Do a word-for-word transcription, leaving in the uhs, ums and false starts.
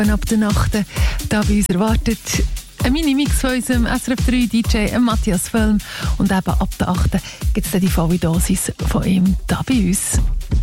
Ab der Nacht da bei uns erwartet ein Mini-Mix von unserem S R F drei D J Matthias Völm. Und eben ab der achten gibt es dann die volle Dosis von ihm da bei uns.